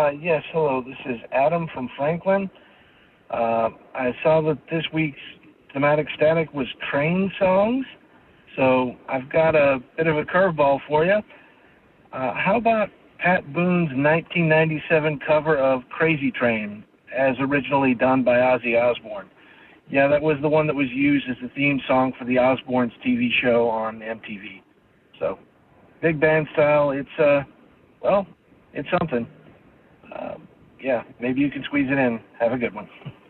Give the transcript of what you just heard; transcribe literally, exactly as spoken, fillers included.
Uh, yes, hello. This is Adam from Franklin. Uh, I saw that this week's thematic static was train songs, so I've got a bit of a curveball for you. Uh, how about Pat Boone's nineteen ninety-seven cover of Crazy Train, as originally done by Ozzy Osbourne? Yeah, that was the one that was used as the theme song for the Osbournes T V show on M T V. So, big band style, it's, uh, well, it's something. Uh, yeah, maybe you can squeeze it in. Have a good one.